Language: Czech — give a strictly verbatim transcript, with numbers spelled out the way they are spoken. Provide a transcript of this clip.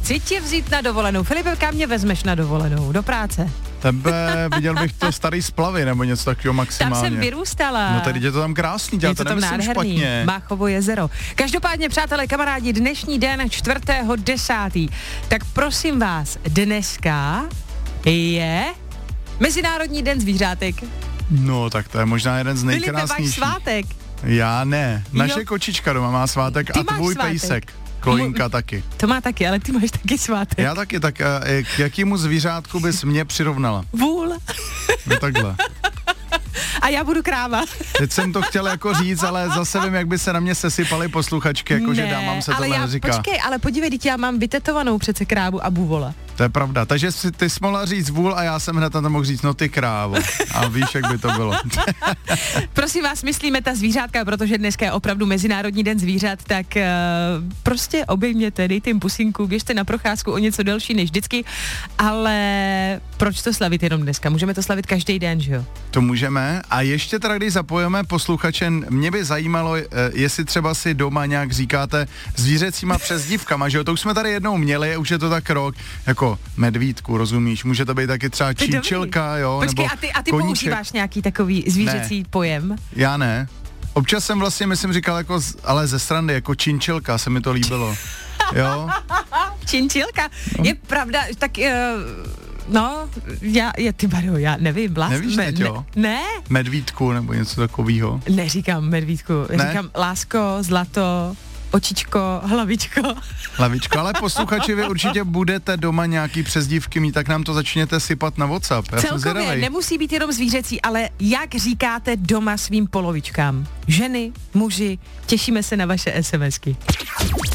chci tě vzít na dovolenou. Filipe, kam mě vezmeš na dovolenou? Do práce? Tebe, viděl bych to starý Splavy, nebo něco takového maximálně. Tam jsem vyrůstala. No tady je to tam krásný, já to nemyslím špatně. Máchovo jezero. Každopádně, přátelé, kamarádi, dnešní den čtvrtého desátého Tak prosím vás, dneska je Mezinárodní den zvířátek. No, tak to je možná jeden z nejkrásnějších. nejkrásnějších. Filipe, máš svátek? Já ne. Naše Jo. kočička doma má svátek Ty a tvůj svátek. pejsek. Kloinka taky. To má taky, ale ty máš taky svátek. Já taky, tak a, k jakýmu zvířátku bys mě přirovnala? Vůl. No takhle. A já budu kráva. Teď jsem to chtěl jako říct, ale zase vím, jak by se na mě sesypaly posluchačky, jakože dámám se ale tohle já, neříká. Počkej, ale podívej, teď já mám vytetovanou přece krávu a buvola. To je pravda, takže si ty jsi mohla říct vůl a já jsem hned na to mohl říct, no ty krávo. A víš, jak by to bylo. Prosím vás, myslíme ta zvířátka, protože dneska je opravdu Mezinárodní den zvířat, tak uh, prostě obejměte, dejte jim pusinku, běžte na procházku o něco delší než vždycky, ale proč to slavit jenom dneska? Můžeme to slavit každý den, že jo? To můžeme. A ještě teda, když zapojeme posluchače, mě by zajímalo, jestli třeba si doma nějak říkáte zvířecíma přezdívkama, že jo? To už jsme tady jednou měli, už je to tak rok, jako medvídku, rozumíš? Může to být taky třeba činčilka, jo? Počkej, nebo a ty, a ty koníček. používáš nějaký takový zvířecí ne. pojem? Já ne. Občas jsem vlastně, myslím, říkal jako, z, ale ze srandy, jako činčilka, se mi to líbilo. Jo? Činčilka? No. Je pravda, tak... Uh, No, já, já ty baro, já nevím, lás... Nevíš me, teď, jo? Ne? Medvídku nebo něco takového. Neříkám medvídku, Ne? říkám lásko, zlato, očičko, hlavičko. Hlavičko, ale posluchači, vy určitě budete doma nějaký přezdívky mít, tak nám to začněte sypat na WhatsApp. Já jsem Celkově zvědavej. nemusí být jenom zvířecí, ale jak říkáte doma svým polovičkám? Ženy, muži, těšíme se na vaše SMSky.